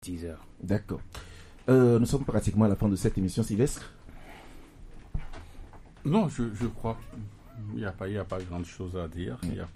10h. D'accord. Nous sommes pratiquement à la fin de cette émission, Sylvestre. Non, je crois il n'y a pas grand chose à dire.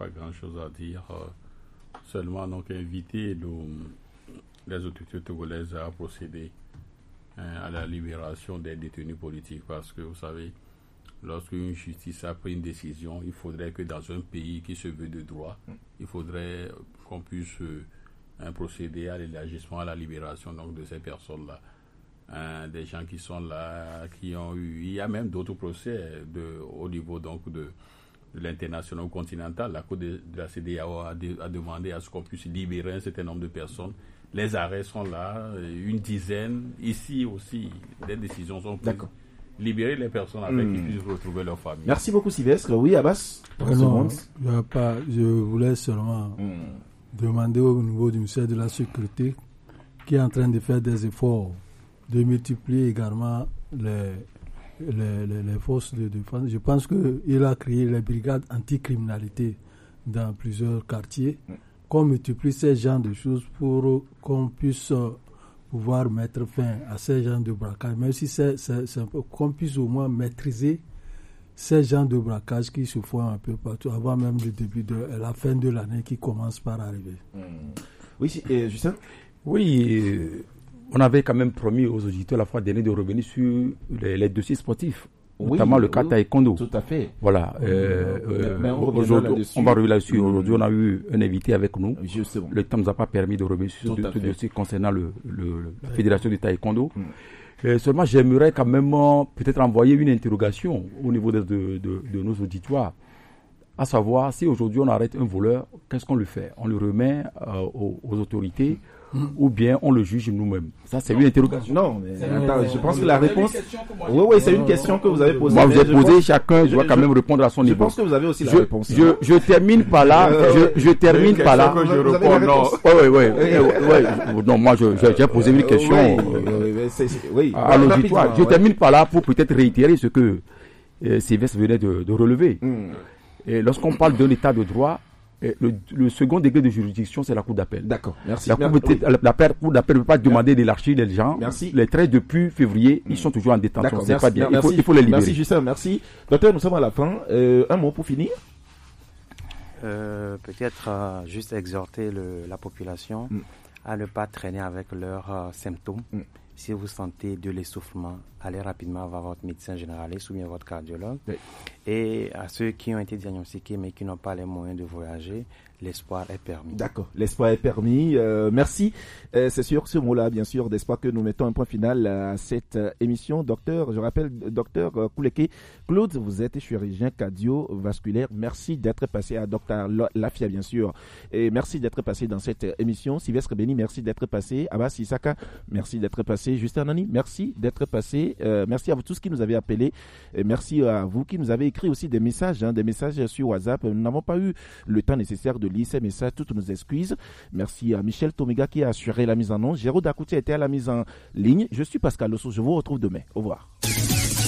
Seulement donc inviter les autorités togolaises à procéder à la libération des détenus politiques, parce que vous savez, lorsqu'une justice a pris une décision, il faudrait que dans un pays qui se veut de droit, il faudrait qu'on puisse procéder à l'élargissement, à la libération donc de ces personnes-là. Des gens qui sont là, qui ont eu... Il y a même d'autres procès au niveau donc de l'international continental. La Cour de la CEDEAO a demandé à ce qu'on puisse libérer un certain nombre de personnes. Les arrêts sont là, une dizaine. Ici aussi, des décisions sont prises. D'accord. Libérer les personnes afin qu'ils puissent retrouver leur famille. Merci beaucoup, Sylvestre. Oui, Abbas. Je voulais seulement demander au niveau du ministère de la Sécurité, qui est en train de faire des efforts de multiplier également les forces de défense. Je pense qu'il a créé les brigades anticriminalité dans plusieurs quartiers. Qu'on multiplie ces genres de choses pour qu'on puisse pouvoir mettre fin à ces genres de braquage, même si c'est un peu, qu'on puisse au moins maîtriser ces genres de braquage qui se font un peu partout, avant même le début de la fin de l'année qui commence par arriver. Oui, Justin. Oui, on avait quand même promis aux auditeurs la fois dernière de revenir sur les dossiers sportifs, notamment le cas taekwondo. Tout à fait. Voilà. Aujourd'hui, on va revenir là-dessus. Aujourd'hui, on a eu un invité avec nous. Justement. Le temps ne nous a pas permis de revenir sur tout dossier concernant la fédération du taekwondo. Seulement, j'aimerais quand même peut-être envoyer une interrogation au niveau de nos auditoires, à savoir si aujourd'hui on arrête un voleur, qu'est-ce qu'on lui fait? On le remet aux autorités ou bien on le juge nous-mêmes? Ça, c'est une interrogation. Non, mais attends, je pense que la réponse... Oui, c'est une question que vous avez posée. Moi, vous avez posé, chacun doit quand même répondre à son niveau. Je pense que vous avez aussi la réponse. Je termine par là. Je termine par là. Que je réponds, non. Non, moi, j'ai posé une question à l'auditoire. Je termine par là pour peut-être réitérer ce que Sylvestre venait de relever. Et lorsqu'on parle d'un état de droit, le second degré de juridiction, c'est la Cour d'appel. D'accord, merci. La Cour d'appel ne peut pas demander d'élargir les gens. Merci. Les 13 depuis février, ils sont toujours en détention. C'est pas bien. Merci. Il faut les libérer. Merci, Justin. Merci. Docteur, nous sommes à la fin. Un mot pour finir. Peut-être juste exhorter la population à ne pas traîner avec leurs symptômes. Si vous sentez de l'essoufflement, allez rapidement voir votre médecin généraliste ou bien votre cardiologue. Oui. Et à ceux qui ont été diagnostiqués mais qui n'ont pas les moyens de voyager, l'espoir est permis. D'accord, l'espoir est permis. Merci. C'est sur ce mot-là, bien sûr, d'espoir que nous mettons un point final à cette émission. Docteur, je rappelle, docteur Kouleke Claude, vous êtes chirurgien cardiovasculaire. Merci d'être passé à docteur Lafia, bien sûr. Et merci d'être passé dans cette émission. Sylvestre Béni, merci d'être passé. Abbas Issaka, merci d'être passé. Justin Nani, merci d'être passé. Merci à vous tous qui nous avez appelés. Et merci à vous qui nous avez écrit aussi des messages sur WhatsApp. Nous n'avons pas eu le temps nécessaire de lire ces messages, toutes nos excuses. Merci à Michel Tomiga qui a assuré la mise en onde. Géraud Dakouti était à la mise en ligne. Je suis Pascal Losso. Je vous retrouve demain. Au revoir.